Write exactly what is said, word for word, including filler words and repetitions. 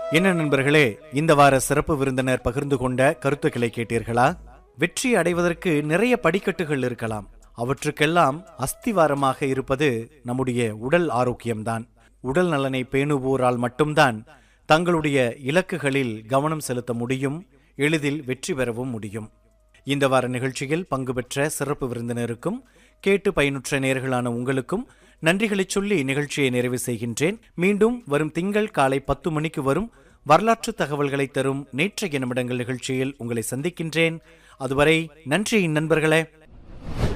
என்ன நண்பர்களே, இந்த வார சிறப்பு விருந்தினர் பகிர்ந்து கொண்ட கருத்துக்களை கேட்டீர்களா? வெற்றி அடைவதற்கு நிறைய படிக்கட்டுகள் இருக்கலாம். அவற்றுக்கெல்லாம் அஸ்திவாரமாக இருப்பது நம்முடைய உடல் ஆரோக்கியம்தான். உடல் நலனை பேணுவோரால் மட்டும்தான் தங்களுடைய இலக்குகளில் கவனம் செலுத்த முடியும், எளிதில் வெற்றி பெறவும் முடியும். இந்த வார நிகழ்ச்சியில் பங்கு பெற்ற சிறப்பு விருந்தினருக்கும் கேட்டு பயனுற்ற நேயர்களான உங்களுக்கும் நன்றிகளை சொல்லி நிகழ்ச்சியை நிறைவு செய்கின்றேன். மீண்டும் வரும் திங்கள் காலை பத்து மணிக்கு வரும் வரலாற்று தகவல்களை தரும் நேற்றைய நிமிடங்கள் நிகழ்ச்சியில் உங்களை சந்திக்கின்றேன். அதுவரை நன்றி நண்பர்களே.